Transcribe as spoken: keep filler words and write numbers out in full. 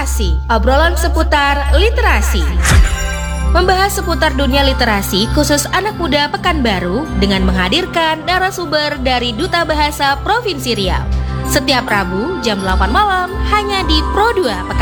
Literasi, obrolan seputar literasi. Membahas seputar dunia literasi khusus anak muda Pekanbaru dengan menghadirkan narasumber dari Duta Bahasa Provinsi Riau. Setiap Rabu jam delapan malam hanya di Pro dua Pekanbaru.